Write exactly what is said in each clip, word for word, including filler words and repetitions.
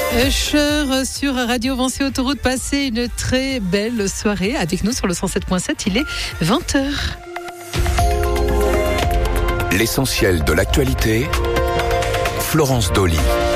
Usher sur Radio Vinci Autoroute. Passez une très belle soirée avec nous sur le cent sept virgule sept. Il est vingt heures. L'essentiel de l'actualité, Florence Dolly.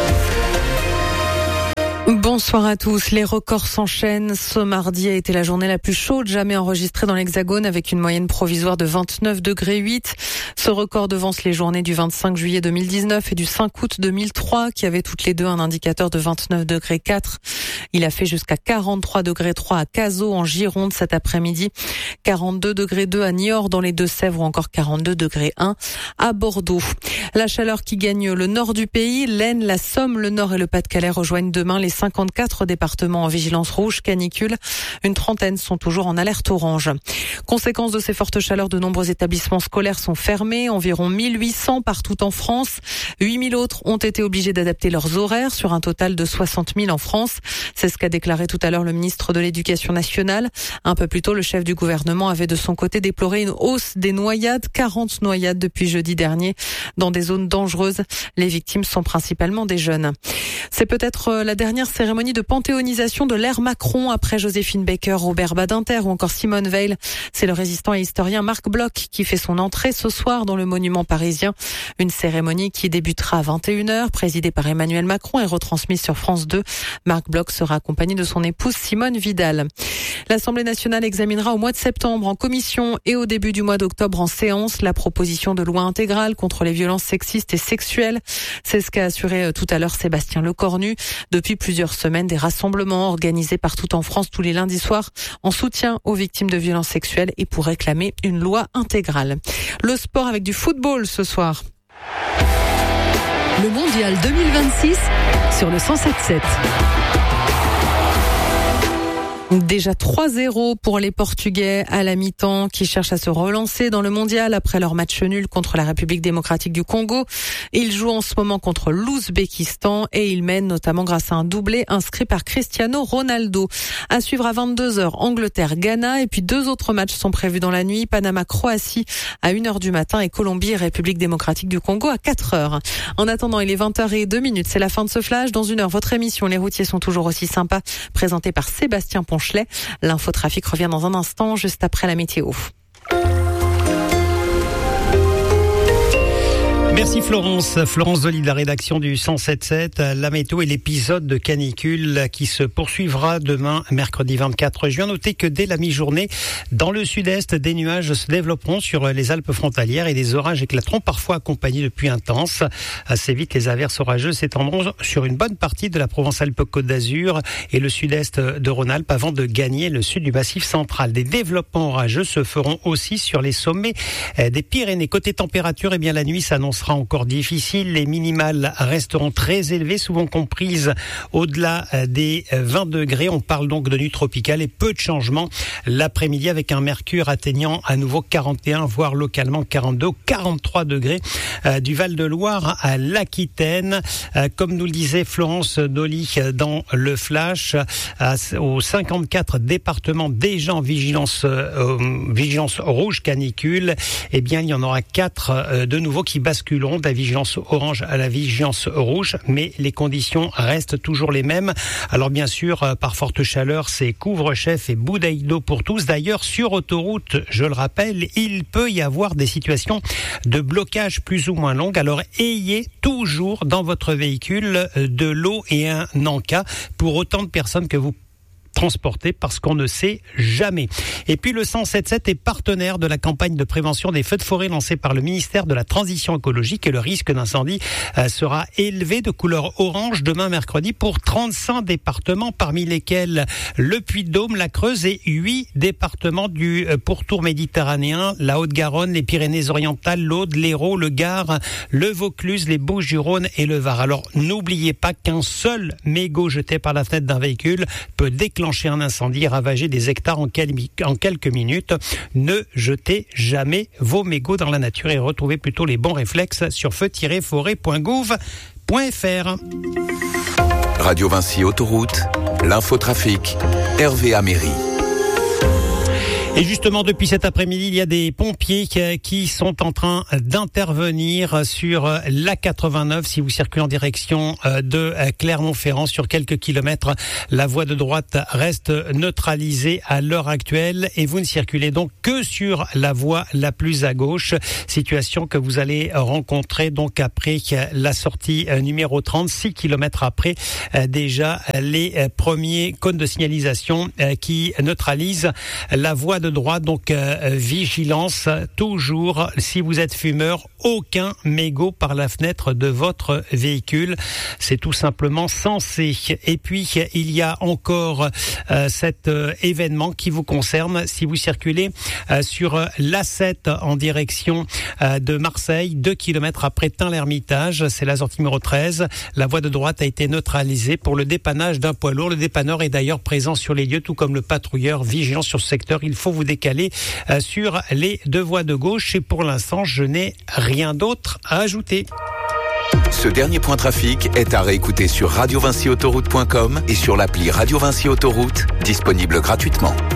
Bonsoir à tous. Les records s'enchaînent. Ce mardi a été la journée la plus chaude jamais enregistrée dans l'Hexagone, avec une moyenne provisoire de vingt-neuf degrés huit. Ce record devance les journées du vingt-cinq juillet deux mille dix-neuf et du cinq août deux mille trois, qui avaient toutes les deux un indicateur de vingt-neuf degrés quatre. Il a fait jusqu'à quarante-trois degrés trois à Cazaux en Gironde cet après-midi, quarante-deux degrés deux à Niort dans les Deux-Sèvres ou encore quarante-deux degrés un à Bordeaux. La chaleur qui gagne le nord du pays, l'Aisne, la Somme, le Nord et le Pas-de-Calais rejoignent demain les cinquante-quatre départements en vigilance rouge canicule. Une trentaine sont toujours en alerte orange. Conséquence de ces fortes chaleurs, de nombreux établissements scolaires sont fermés, environ mille huit cents partout en France. huit mille autres ont été obligés d'adapter leurs horaires sur un total de soixante mille en France. C'est ce qu'a déclaré tout à l'heure le ministre de l'Éducation nationale. Un peu plus tôt, le chef du gouvernement avait de son côté déploré une hausse des noyades, quarante noyades depuis jeudi dernier dans des zones dangereuses. Les victimes sont principalement des jeunes. C'est peut-être la dernière cérémonie de panthéonisation de l'ère Macron après Joséphine Baker, Robert Badinter ou encore Simone Veil. C'est le résistant et historien Marc Bloch qui fait son entrée ce soir dans le monument parisien. Une cérémonie qui débutera à vingt et une heures, présidée par Emmanuel Macron et retransmise sur France deux. Marc Bloch sera accompagné de son épouse Simone Vidal. L'Assemblée nationale examinera au mois de septembre en commission et au début du mois d'octobre en séance la proposition de loi intégrale contre les violences sexistes et sexuelles. C'est ce qu'a assuré tout à l'heure Sébastien Lecornu. Depuis plusieurs semaines, des rassemblements organisés partout en France tous les lundis soirs en soutien aux victimes de violences sexuelles et pour réclamer une loi intégrale. Le sport avec du football ce soir. Le mondial deux mille vingt-six sur le cent sept virgule sept. Déjà trois zéro pour les Portugais à la mi-temps qui cherchent à se relancer dans le mondial après leur match nul contre la République démocratique du Congo. Ils jouent en ce moment contre l'Ouzbékistan et ils mènent notamment grâce à un doublé inscrit par Cristiano Ronaldo. À suivre à vingt-deux heures, Angleterre-Ghana et puis deux autres matchs sont prévus dans la nuit. Panama-Croatie à une heure du matin et Colombie-République démocratique du Congo à quatre heures. En attendant, il est vingt heures zéro deux. C'est la fin de ce flash. Dans une heure, votre émission Les routiers sont toujours aussi sympas, présentée par Sébastien Ponchelet. L'infotrafic revient dans un instant, juste après la météo. Merci Florence. Florence Dolly de la rédaction du cent sept virgule sept. La météo et l'épisode de canicule qui se poursuivra demain, mercredi vingt-quatre juin. Notez que dès la mi-journée, dans le sud-est, des nuages se développeront sur les Alpes frontalières et des orages éclateront, parfois accompagnés de pluies intenses. Assez vite, les averses orageuses s'étendront sur une bonne partie de la Provence-Alpes-Côte d'Azur et le sud-est de Rhône-Alpes avant de gagner le sud du Massif central. Des développements orageux se feront aussi sur les sommets des Pyrénées. Côté température, eh bien, la nuit s'annonce encore difficile. Les minimales resteront très élevées, souvent comprises au-delà des vingt degrés. On parle donc de nuit tropicale et peu de changements l'après-midi avec un mercure atteignant à nouveau quarante et un, voire localement quarante-deux, quarante-trois degrés euh, du Val-de-Loire à l'Aquitaine. Euh, comme nous le disait Florence Dolly dans le flash, euh, aux cinquante-quatre départements déjà en vigilance, euh, vigilance rouge canicule, eh bien il y en aura quatre euh, de nouveau qui basculent de la vigilance orange à la vigilance rouge, mais les conditions restent toujours les mêmes. Alors bien sûr, par forte chaleur, c'est couvre-chef et bouteille d'eau pour tous. D'ailleurs, sur autoroute, je le rappelle, il peut y avoir des situations de blocage plus ou moins longues. Alors ayez toujours dans votre véhicule de l'eau et un encas pour autant de personnes que vous transporter parce qu'on ne sait jamais. Et puis le cent sept virgule sept est partenaire de la campagne de prévention des feux de forêt lancée par le ministère de la Transition écologique et le risque d'incendie euh, sera élevé de couleur orange demain mercredi pour trente-cinq départements parmi lesquels le Puy-de-Dôme, la Creuse et huit départements du euh, pourtour méditerranéen, la Haute-Garonne, les Pyrénées-Orientales, l'Aude, l'Hérault, le Gard, le Vaucluse, les Bouches-du-Rhône et le Var. Alors n'oubliez pas qu'un seul mégot jeté par la fenêtre d'un véhicule peut déclencher un incendie et ravager des hectares en quelques minutes. Ne jetez jamais vos mégots dans la nature et retrouvez plutôt les bons réflexes sur feu tiret forêt point gouv point f r. Radio Vinci Autoroute, l'infotrafic, Hervé Améry. Et justement, depuis cet après-midi, il y a des pompiers qui sont en train d'intervenir sur l'A quatre-vingt-neuf. Si vous circulez en direction de Clermont-Ferrand, sur quelques kilomètres, la voie de droite reste neutralisée à l'heure actuelle et vous ne circulez donc que sur la voie la plus à gauche. Situation que vous allez rencontrer donc après la sortie numéro trente, six kilomètres après déjà les premiers cônes de signalisation qui neutralisent la voie de droite. Donc euh, vigilance toujours, si vous êtes fumeur, aucun mégot par la fenêtre de votre véhicule, c'est tout simplement censé. Et puis il y a encore euh, cet euh, événement qui vous concerne si vous circulez euh, sur l'A sept en direction euh, de Marseille, deux kilomètres après Tain-l'Hermitage, c'est la sortie numéro treize. La voie de droite a été neutralisée pour le dépannage d'un poids lourd. Le dépanneur est d'ailleurs présent sur les lieux, tout comme le patrouilleur vigilant sur ce secteur. Il faut vous décaler sur les deux voies de gauche et pour l'instant, je n'ai rien d'autre à ajouter. Ce dernier point trafic est à réécouter sur radio vinci autoroute point com et sur l'appli Radio Vinci Autoroute, disponible gratuitement.